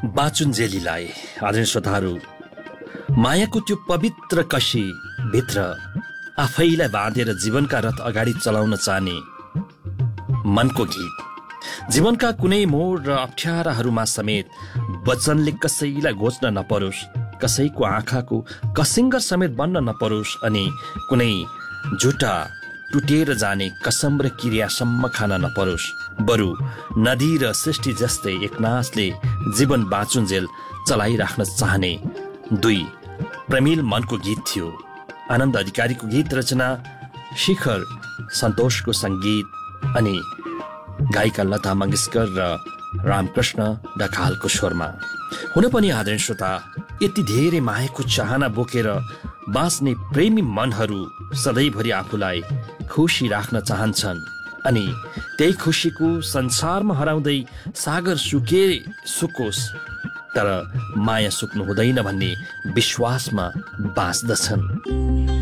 बाचुन्जेलीलाई आदरणीय श्रोताहरू, मायाको त्यो पवित्र कसी भित्र आफैलाई बाँधेर जीवनका रथ अगाडि चलाउन चाहने मनको गीत, जीवनका कुनै मोड र अप्ठ्याराहरूमा समेत वचनले कसैलाई घोच्न नपरोस्, कसैको आँखाको कसिङ्गर समेत बन्न नपरोस् अनि कुनै झुटा टुटेर जाने कसम र क्रियासम्म खान नपरोस्। बरु नदी र सृष्टि जस्तै एकनाथले जीवन बाँचुन्जेल चलाइराख्न चाहने दुई प्रेमिल मनको गीत थियो। आनन्द अधिकारीको गीत रचना, शिखर सन्तोषको सङ्गीत अनि गायिका लता मङ्गेशकर र रामकृष्ण ढकालको स्वरमा। हुन पनि आदरणीय श्रोता, यति धेरै मायाको चाहना बोकेर बाँच्ने प्रेमी मनहरू सधैँभरि आफूलाई खुसी राख्न चाहन्छन् अनि त्यही खुसीको संसारमा हराउँदै सागर सुकोस्, तर माया सुक्नु हुँदैन भन्ने विश्वासमा बाँच्दछन्।